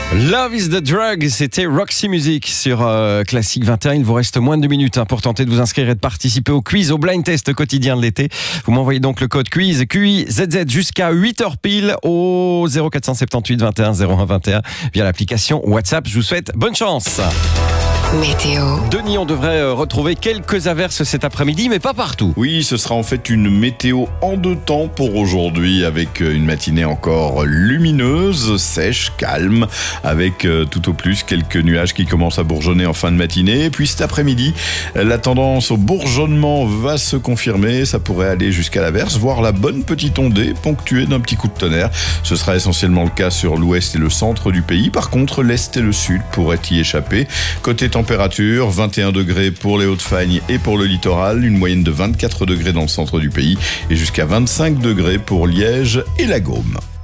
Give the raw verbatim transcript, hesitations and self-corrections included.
Love is the drug, c'était Roxy Music sur euh, Classique vingt et un. Il vous reste moins de deux minutes hein, pour tenter de vous inscrire et de participer au quiz, au blind test quotidien de l'été. Vous m'envoyez donc le code quiz Q I Z Z jusqu'à huit heures pile au zéro quatre cent soixante-dix-huit vingt et un zéro un vingt et un via l'application WhatsApp. Je vous souhaite bonne chance. Météo. Denis, on devrait retrouver quelques averses cet après-midi, mais pas partout. Oui, ce sera en fait une météo en deux temps pour aujourd'hui, avec une matinée encore lumineuse, sèche, calme, avec tout au plus quelques nuages qui commencent à bourgeonner en fin de matinée. Et puis cet après-midi, la tendance au bourgeonnement va se confirmer. Ça pourrait aller jusqu'à l'averse, voire la bonne petite ondée ponctuée d'un petit coup de tonnerre. Ce sera essentiellement le cas sur l'ouest et le centre du pays. Par contre, l'est et le sud pourraient y échapper. Côté température, vingt et un degrés pour les Hauts-de-Fagne et pour le littoral, une moyenne de vingt-quatre degrés dans le centre du pays et jusqu'à vingt-cinq degrés pour Liège et la Gaume.